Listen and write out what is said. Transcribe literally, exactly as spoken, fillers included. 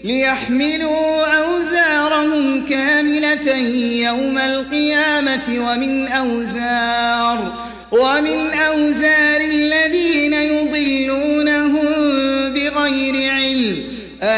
ليحملوا أوزارهم كاملة يوم القيامة ومن أوزار ومن أوزار الذين يضلون